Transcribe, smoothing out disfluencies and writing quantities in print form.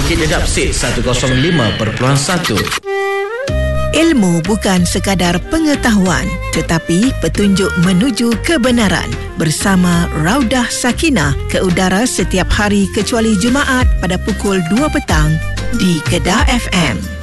Bukit Dedap Sit 105.1. Ilmu bukan sekadar pengetahuan, tetapi petunjuk menuju kebenaran. Bersama Raudah Sakinah ke udara setiap hari kecuali Jumaat pada pukul 2 petang di Kedah FM.